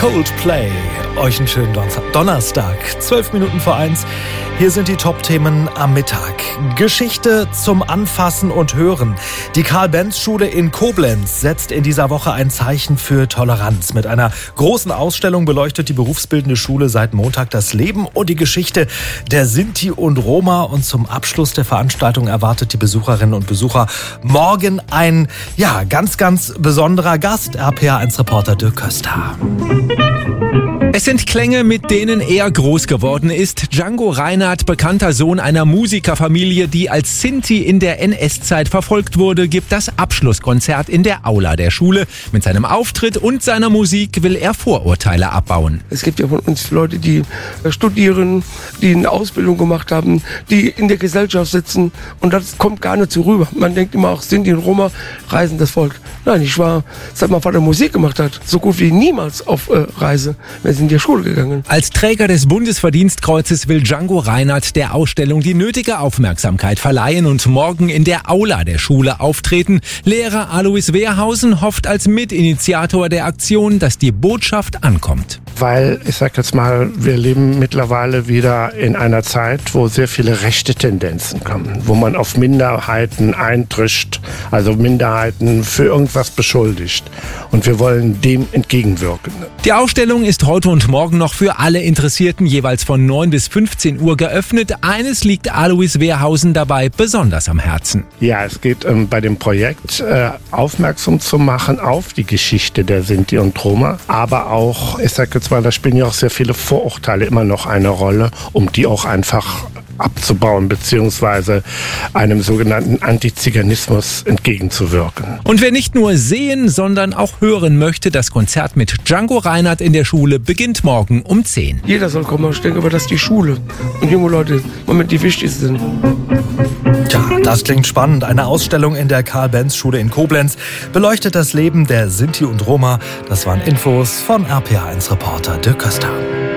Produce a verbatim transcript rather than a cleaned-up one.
Coldplay. Euch einen schönen Donnerstag, zwölf Minuten vor eins. Hier sind die Top-Themen am Mittag. Geschichte zum Anfassen und Hören. Die Karl-Benz-Schule in Koblenz setzt in dieser Woche ein Zeichen für Toleranz. Mit einer großen Ausstellung beleuchtet die berufsbildende Schule seit Montag das Leben und die Geschichte der Sinti und Roma. Und zum Abschluss der Veranstaltung erwartet die Besucherinnen und Besucher morgen ein, ja, ganz, ganz besonderer Gast. R P A eins Reporter Dirk Köster. Es sind Klänge, mit denen er groß geworden ist. Django Reinhardt, bekannter Sohn einer Musikerfamilie, die als Sinti in der N S-Zeit verfolgt wurde, gibt das Abschlusskonzert in der Aula der Schule. Mit seinem Auftritt und seiner Musik will er Vorurteile abbauen. Es gibt ja von uns Leute, die studieren, die eine Ausbildung gemacht haben, die in der Gesellschaft sitzen und das kommt gar nicht so rüber. Man denkt immer auch, Sinti und Roma reisen das Volk. Nein, ich war, seit mein Vater Musik gemacht hat, so gut wie niemals auf äh, Reise. Wir sind in die Schule gegangen. Als Träger des Bundesverdienstkreuzes will Django Reinhardt der Ausstellung die nötige Aufmerksamkeit verleihen und morgen in der Aula der Schule auftreten. Lehrer Alois Wehrhausen hofft als Mitinitiator der Aktion, dass die Botschaft ankommt. Weil, ich sag jetzt mal, wir leben mittlerweile wieder in einer Zeit, wo sehr viele rechte Tendenzen kommen, wo man auf Minderheiten eindrischt, also Minderheiten für irgendwas beschuldigt. Und wir wollen dem entgegenwirken. Die Ausstellung ist heute und morgen noch für alle Interessierten jeweils von neun bis fünfzehn Uhr geöffnet. Eines liegt Alois Wehrhausen dabei besonders am Herzen. Ja, es geht ähm, bei dem Projekt äh, aufmerksam zu machen auf die Geschichte der Sinti und Roma, aber auch, ich sag jetzt mal, da spielen ja auch sehr viele Vorurteile immer noch eine Rolle, um die auch einfach abzubauen, beziehungsweise einem sogenannten Antiziganismus entgegenzuwirken. Und wer nicht nur sehen, sondern auch hören möchte, das Konzert mit Django Reinhardt in der Schule beginnt morgen um zehn. Jeder soll kommen, ich denke aber, dass die Schule und junge Leute im Moment die wichtigsten sind. Tja, das klingt spannend. Eine Ausstellung in der Karl-Benz-Schule in Koblenz beleuchtet das Leben der Sinti und Roma. Das waren Infos von R P A eins Reporter Dirk Köster.